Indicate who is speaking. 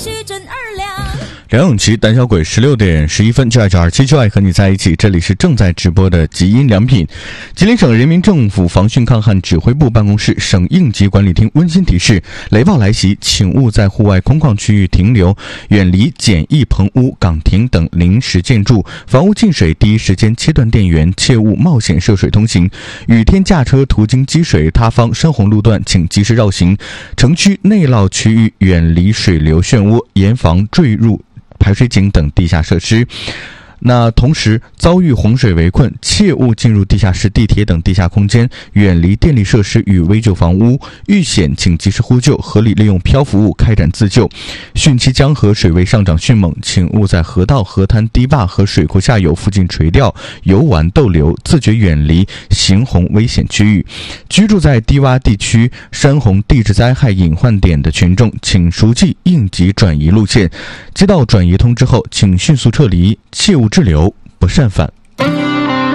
Speaker 1: 须准2两。
Speaker 2: 梁咏琪、胆小鬼16点11分就爱927就爱和你在一起，这里是正在直播的极音良品。吉林省人民政府防汛抗旱指挥部办公室、省应急管理厅温馨提示：雷暴来袭，请勿在户外空旷区域停留，远离简易棚屋、岗亭等临时建筑，房屋进水第一时间切断电源，切勿冒险涉水通行。雨天驾车途经积水塌方深红路段，请及时绕行。城区内涝区域远离水流漩涡，严防坠入排水井等地下设施。那同时遭遇洪水围困，切勿进入地下室、地铁等地下空间，远离电力设施与危旧房屋。遇险请及时呼救，合理利用漂浮物开展自救。汛期江河水位上涨迅猛，请勿在河道、河滩、堤坝和水库下游附近垂钓、游玩逗留，自觉远离行洪危险区域。居住在低洼地区、山洪地质灾害隐患点的群众，请熟记应急转移路线。接到转移通知后，请迅速撤离，切勿滞留，不善返。